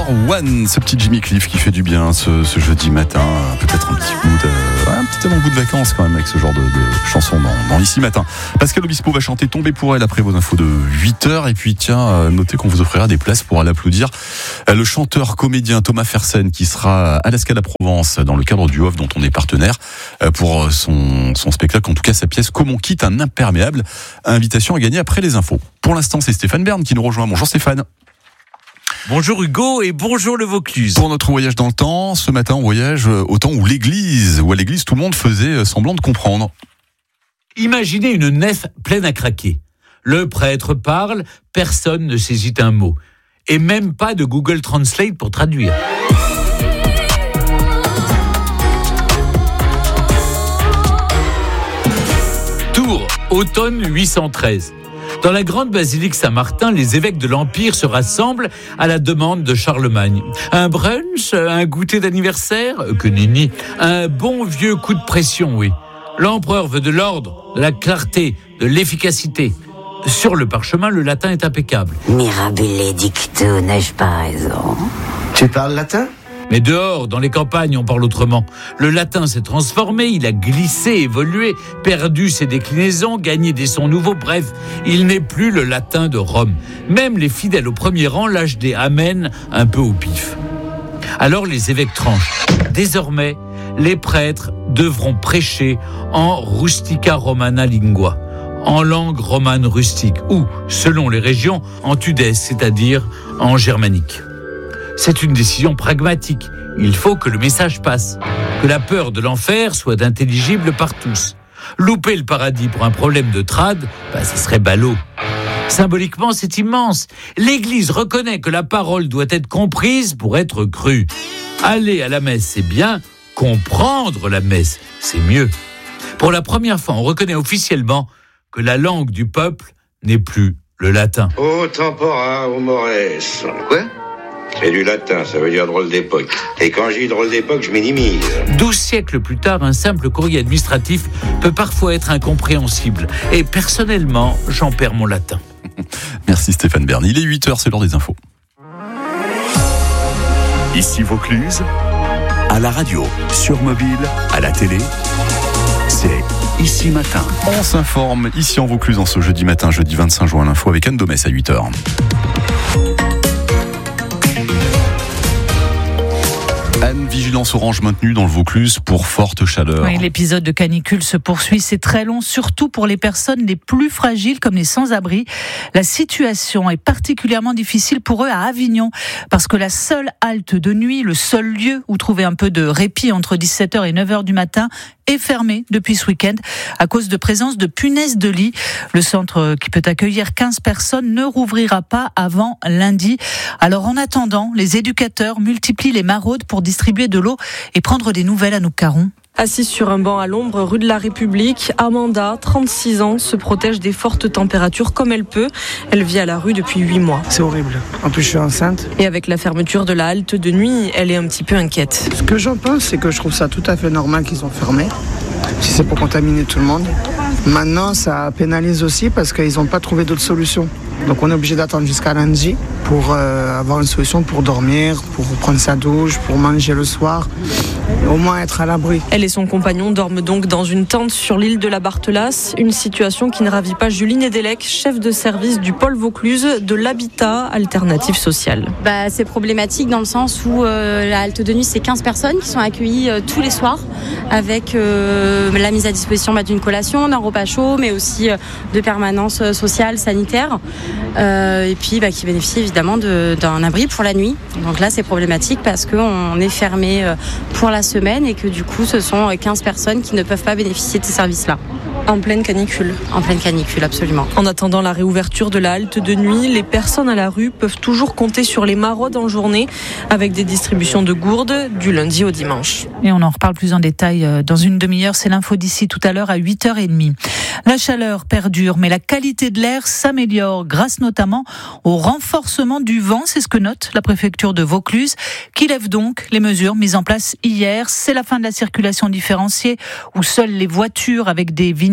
One, ce petit Jimmy Cliff qui fait du bien ce jeudi matin. Peut-être un petit avant-goût de vacances quand même avec ce genre de chanson dans Ici Matin. Pascal Obispo va chanter Tomber pour elle après vos infos de 8h. Et puis tiens, notez qu'on vous offrira des places pour aller applaudir le chanteur comédien Thomas Fersen qui sera à la Scala Provence dans le cadre du OFF dont on est partenaire pour son spectacle, en tout cas sa pièce Comme on quitte un imperméable. Invitation à gagner après les infos. Pour l'instant, c'est Stéphane Bern qui nous rejoint. Bonjour Stéphane. Bonjour Hugo et bonjour le Vaucluse. Pour notre voyage dans le temps, ce matin on voyage au temps où à l'église tout le monde faisait semblant de comprendre. Imaginez une nef pleine à craquer. Le prêtre parle, personne ne saisit un mot. Et même pas de Google Translate pour traduire. Tours, automne 813. Dans la grande basilique Saint-Martin, les évêques de l'Empire se rassemblent à la demande de Charlemagne. Un brunch, un goûter d'anniversaire, que nenni, un bon vieux coup de pression, oui. L'empereur veut de l'ordre, de la clarté, de l'efficacité. Sur le parchemin, le latin est impeccable. Mirabile dictu, n'ai-je pas raison? Tu parles latin ? Mais dehors, dans les campagnes, on parle autrement. Le latin s'est transformé, il a glissé, évolué, perdu ses déclinaisons, gagné des sons nouveaux. Bref, il n'est plus le latin de Rome. Même les fidèles au premier rang lâchent des amen un peu au pif. Alors les évêques tranchent. Désormais, les prêtres devront prêcher en rustica romana lingua, en langue romane rustique, ou, selon les régions, en tudès, c'est-à-dire en germanique. C'est une décision pragmatique. Il faut que le message passe, que la peur de l'enfer soit intelligible par tous. Louper le paradis pour un problème de trad, ce serait ballot. Symboliquement, c'est immense. L'Église reconnaît que la parole doit être comprise pour être crue. Aller à la messe, c'est bien. Comprendre la messe, c'est mieux. Pour la première fois, on reconnaît officiellement que la langue du peuple n'est plus le latin. Ô tempora, ô mores. Quoi ? C'est du latin, ça veut dire drôle d'époque. Et quand je dis drôle d'époque, je minimise. 12 siècles plus tard, un simple courrier administratif peut parfois être incompréhensible. Et personnellement, j'en perds mon latin. Merci Stéphane Bern. Il est 8h, c'est l'heure des infos. Ici Vaucluse, à la radio, sur mobile, à la télé, c'est Ici Matin. On s'informe ici en Vaucluse en ce jeudi matin, jeudi 25 juin, l'info avec Anne Domès à 8h. Anne, vigilance orange maintenue dans le Vaucluse pour forte chaleur. Oui, l'épisode de canicule se poursuit. C'est très long, surtout pour les personnes les plus fragiles, comme les sans-abri. La situation est particulièrement difficile pour eux à Avignon, parce que la seule halte de nuit, le seul lieu où trouver un peu de répit entre 17h et 9h du matin, est fermé depuis ce week-end à cause de présence de punaises de lit. Le centre qui peut accueillir 15 personnes ne rouvrira pas avant lundi. Alors en attendant, les éducateurs multiplient les maraudes pour distribuer de l'eau et prendre des nouvelles à Anouk Caron. Assise sur un banc à l'ombre, rue de la République, Amanda, 36 ans, se protège des fortes températures comme elle peut. Elle vit à la rue depuis 8 mois. C'est horrible. En plus, je suis enceinte. Et avec la fermeture de la halte de nuit, elle est un petit peu inquiète. Ce que j'en pense, c'est que je trouve ça tout à fait normal qu'ils ont fermé. Si c'est pour contaminer tout le monde. Maintenant, ça pénalise aussi parce qu'ils n'ont pas trouvé d'autres solutions. Donc on est obligé d'attendre jusqu'à lundi pour avoir une solution pour dormir, pour prendre sa douche, pour manger le soir, et au moins être à l'abri. Elle et son compagnon dorment donc dans une tente sur l'île de la Barthelasse, une situation qui ne ravit pas Julie Nedelec, chef de service du pôle Vaucluse de l'habitat alternatif social. C'est problématique dans le sens où la halte de nuit, c'est 15 personnes qui sont accueillies tous les soirs avec la mise à disposition d'une collation, d'un repas chaud, mais aussi de permanence sociale, sanitaire. Et puis qui bénéficient évidemment d'un abri pour la nuit. Donc là c'est problématique parce qu'on est fermé pour la semaine et que du coup ce sont 15 personnes qui ne peuvent pas bénéficier de ces services-là. En pleine canicule. En pleine canicule, absolument. En attendant la réouverture de la halte de nuit, les personnes à la rue peuvent toujours compter sur les maraudes en journée avec des distributions de gourdes du lundi au dimanche. Et on en reparle plus en détail dans une demi-heure. C'est l'info d'ici tout à l'heure à 8h30. La chaleur perdure, mais la qualité de l'air s'améliore grâce notamment au renforcement du vent. C'est ce que note la préfecture de Vaucluse, qui lève donc les mesures mises en place hier. C'est la fin de la circulation différenciée où seules les voitures avec des vignettes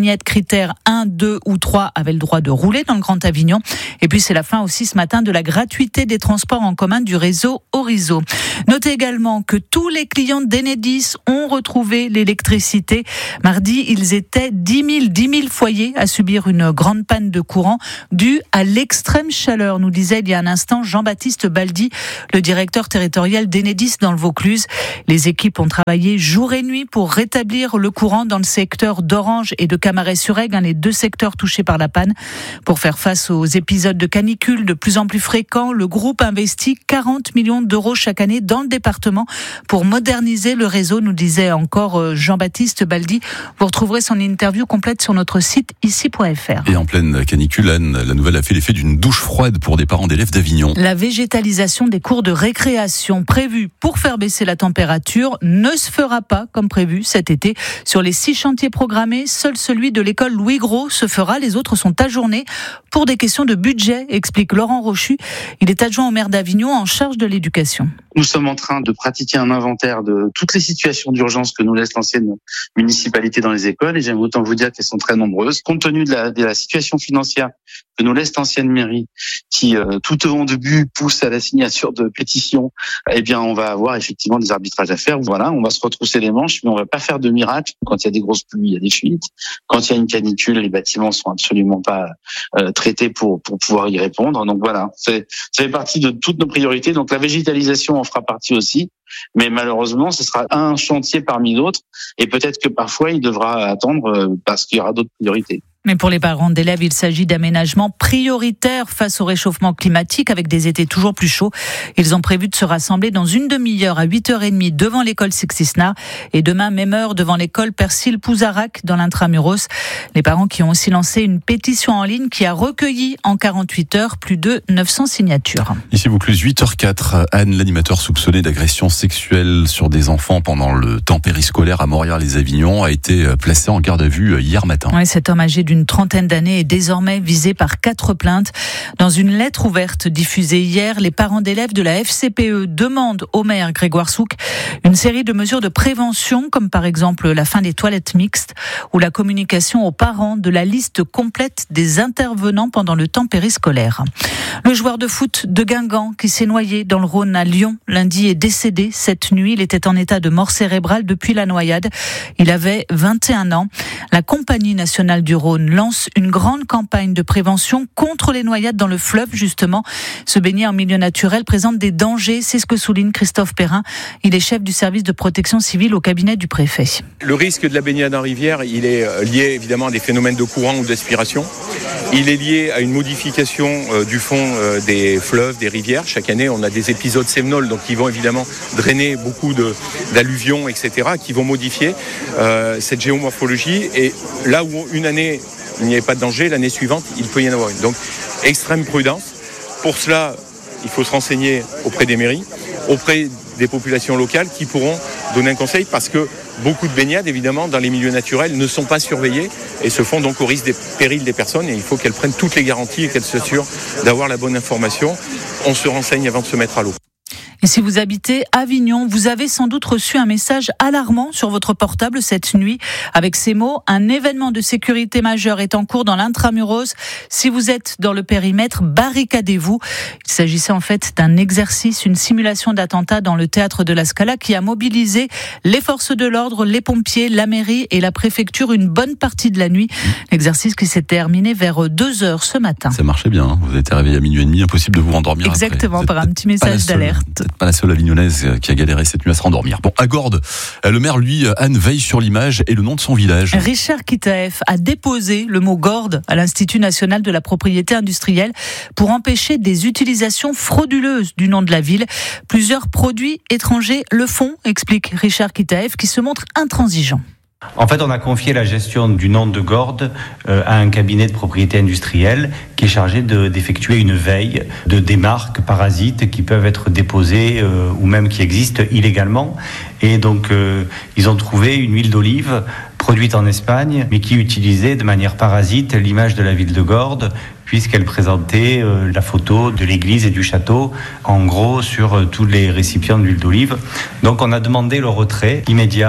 vignette critères 1, 2 ou 3 avaient le droit de rouler dans le Grand Avignon. Et puis c'est la fin aussi ce matin de la gratuité des transports en commun du réseau Orizo. Notez également que tous les clients d'Enedis ont retrouvé l'électricité. Mardi, ils étaient 10 000 foyers à subir une grande panne de courant due à l'extrême chaleur, nous disait il y a un instant Jean-Baptiste Baldi, le directeur territorial d'Enedis dans le Vaucluse. Les équipes ont travaillé jour et nuit pour rétablir le courant dans le secteur d'Orange et de Camaret-sur-Aigle, les deux secteurs touchés par la panne. Pour faire face aux épisodes de canicule de plus en plus fréquents, le groupe investit 40 millions d'euros chaque année dans le département pour moderniser le réseau, nous disait encore Jean-Baptiste Baldi. Vous retrouverez son interview complète sur notre site ici.fr. Et en pleine canicule, Anne, la nouvelle a fait l'effet d'une douche froide pour des parents d'élèves d'Avignon. La végétalisation des cours de récréation prévue pour faire baisser la température ne se fera pas comme prévu cet été. Sur les 6 chantiers programmés, seul celui de l'école Louis Gros se fera. Les autres sont ajournés pour des questions de budget, explique Laurent Rochu. Il est adjoint au maire d'Avignon en charge de l'éducation. Nous sommes en train de pratiquer un inventaire de toutes les situations d'urgence que nous laisse l'ancienne municipalité dans les écoles, et j'aime autant vous dire qu'elles sont très nombreuses. Compte tenu de la situation financière que nous laisse l'ancienne mairie, qui tout au long de but pousse à la signature de pétitions, eh bien on va avoir effectivement des arbitrages à faire. Voilà, on va se retrousser les manches, mais on va pas faire de miracle. Quand il y a des grosses pluies, il y a des fuites. Quand il y a une canicule, les bâtiments sont absolument pas traités pour pouvoir y répondre. Donc voilà, ça fait partie de toutes nos priorités. Donc la végétalisation en fera partie aussi. Mais malheureusement, ce sera un chantier parmi d'autres, et peut-être que parfois il devra attendre parce qu'il y aura d'autres priorités. Mais pour les parents d'élèves, il s'agit d'aménagements prioritaires face au réchauffement climatique avec des étés toujours plus chauds. Ils ont prévu de se rassembler dans une demi-heure à 8h30 devant l'école Sexisnar et demain, même heure, devant l'école Persil Pouzarac dans l'Intramuros. Les parents qui ont aussi lancé une pétition en ligne qui a recueilli en 48 heures plus de 900 signatures. Ici Vaucluse, 8h04. Anne, l'animateur soupçonné d'agression sexuelle sur des enfants pendant le temps périscolaire à Morières-les-Avignon, a été placé en garde à vue hier matin. Oui, cet homme âgé d'une trentaine d'années est désormais visé par 4 plaintes. Dans une lettre ouverte diffusée hier, les parents d'élèves de la FCPE demandent au maire Grégoire Souk une série de mesures de prévention, comme par exemple la fin des toilettes mixtes ou la communication aux parents de la liste complète des intervenants pendant le temps périscolaire. Le joueur de foot de Guingamp qui s'est noyé dans le Rhône à Lyon lundi est décédé cette nuit. Il était en état de mort cérébrale depuis la noyade. Il avait 21 ans. La Compagnie nationale du Rhône lance une grande campagne de prévention contre les noyades dans le fleuve, justement. Se baigner en milieu naturel présente des dangers, c'est ce que souligne Christophe Perrin. Il est chef du service de protection civile au cabinet du préfet. Le risque de la baignade en rivière, il est lié évidemment à des phénomènes de courant ou d'aspiration. Il est lié à une modification du fond des fleuves, des rivières. Chaque année, on a des épisodes sévenols, donc qui vont évidemment drainer beaucoup d'alluvions, etc., qui vont modifier cette géomorphologie. Et là où une année, il n'y avait pas de danger, l'année suivante, il peut y en avoir une. Donc, extrême prudence. Pour cela, il faut se renseigner auprès des mairies, auprès des populations locales qui pourront donner un conseil, parce que beaucoup de baignades, évidemment, dans les milieux naturels ne sont pas surveillées et se font donc au risque des périls des personnes, et il faut qu'elles prennent toutes les garanties et qu'elles s'assurent d'avoir la bonne information. On se renseigne avant de se mettre à l'eau. Et si vous habitez Avignon, vous avez sans doute reçu un message alarmant sur votre portable cette nuit. Avec ces mots, un événement de sécurité majeur est en cours dans l'Intramuros. Si vous êtes dans le périmètre, barricadez-vous. Il s'agissait en fait d'un exercice, une simulation d'attentat dans le théâtre de la Scala qui a mobilisé les forces de l'ordre, les pompiers, la mairie et la préfecture une bonne partie de la nuit. L'exercice qui s'est terminé vers 2h ce matin. Ça marchait bien, hein. Vous étiez réveillé à minuit et demi, impossible de vous rendormir. Exactement, par un petit message d'alerte. Pas la seule avignonnaise qui a galéré cette nuit à se rendormir. Bon, à Gordes, le maire, lui, Anne, veille sur l'image et le nom de son village. Richard Kitaev a déposé le mot Gordes à l'Institut national de la propriété industrielle pour empêcher des utilisations frauduleuses du nom de la ville. Plusieurs produits étrangers le font, explique Richard Kitaev, qui se montre intransigeant. En fait, on a confié la gestion du nom de Gordes à un cabinet de propriété industrielle qui est chargé d'effectuer une veille des marques parasites qui peuvent être déposées ou même qui existent illégalement. Et donc, ils ont trouvé une huile d'olive produite en Espagne, mais qui utilisait de manière parasite l'image de la ville de Gordes, puisqu'elle présentait la photo de l'église et du château, en gros, sur tous les récipients d'huile d'olive. Donc, on a demandé le retrait immédiat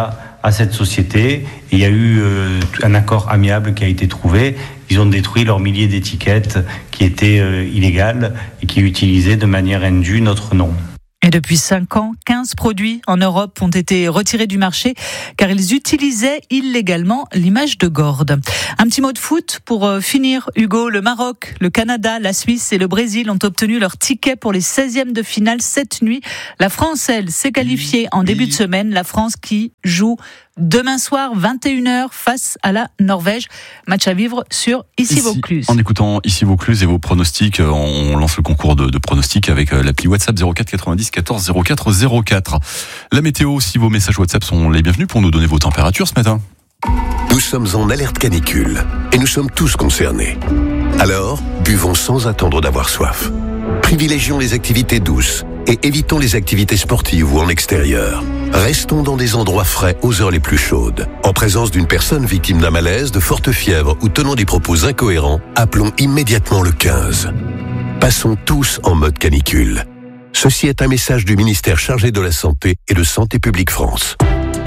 à cette société. Et il y a eu un accord amiable qui a été trouvé. Ils ont détruit leurs milliers d'étiquettes qui étaient illégales et qui utilisaient de manière indue notre nom. Et depuis 5 ans, 15 produits en Europe ont été retirés du marché car ils utilisaient illégalement l'image de Gord. Un petit mot de foot pour finir, Hugo. Le Maroc, le Canada, la Suisse et le Brésil ont obtenu leur ticket pour les 16e de finale cette nuit. La France, elle, s'est qualifiée en début de semaine. La France qui joue demain soir, 21h, face à la Norvège. Match à vivre sur Ici Vaucluse. En écoutant Ici Vaucluse et vos pronostics, on lance le concours de pronostics avec l'appli WhatsApp 04 90 14 04 04. La météo, si vos messages WhatsApp sont les bienvenus pour nous donner vos températures ce matin. Nous sommes en alerte canicule et nous sommes tous concernés. Alors, buvons sans attendre d'avoir soif. Privilégions les activités douces et évitons les activités sportives ou en extérieur. Restons dans des endroits frais aux heures les plus chaudes. En présence d'une personne victime d'un malaise, de forte fièvre ou tenant des propos incohérents, appelons immédiatement le 15. Passons tous en mode canicule. Ceci est un message du ministère chargé de la Santé et de Santé publique France.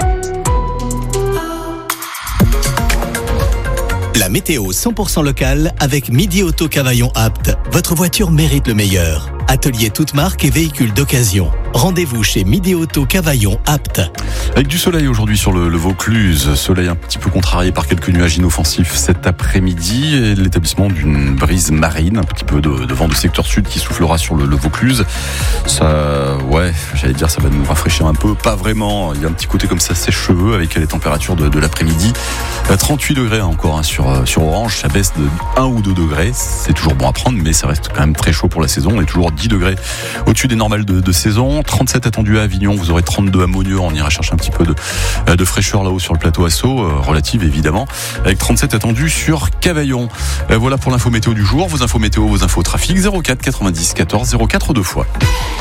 La météo 100% locale avec Midi Auto Cavaillon Apt. Votre voiture mérite le meilleur. Atelier toute marque et véhicules d'occasion. Rendez-vous chez Midi Auto Cavaillon Apt. Avec du soleil aujourd'hui sur le Vaucluse, soleil un petit peu contrarié par quelques nuages inoffensifs cet après-midi et l'établissement d'une brise marine, un petit peu de vent de secteur sud qui soufflera sur le Vaucluse. Ça, ouais, j'allais dire ça va nous rafraîchir un peu, pas vraiment. Il y a un petit côté comme ça sèche-cheveux avec les températures de l'après-midi. 38 degrés encore sur Orange, ça baisse de 1 ou 2 degrés. C'est toujours bon à prendre, mais ça reste quand même très chaud pour la saison. On est toujours 10 degrés au-dessus des normales de saison. 37 attendus à Avignon, vous aurez 32 à Monieux. On ira chercher un petit peu de fraîcheur là-haut sur le plateau Asso, relative évidemment, avec 37 attendus sur Cavaillon. Voilà pour l'info météo du jour. Vos infos météo, vos infos trafic, 04 90 14 04 deux fois.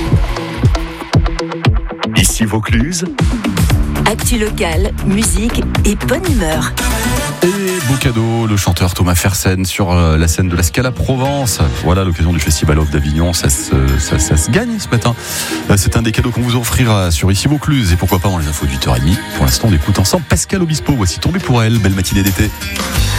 Ici Vaucluse. Actu locale, musique et bonne humeur. Et beau cadeau, le chanteur Thomas Fersen sur la scène de la Scala Provence. Voilà l'occasion du Festival Off d'Avignon, ça se gagne ce matin. C'est un des cadeaux qu'on vous offrira sur Ici Vaucluse et pourquoi pas dans les infos de 8h30. Pour l'instant on écoute ensemble Pascal Obispo, voici Tombé pour elle, belle matinée d'été.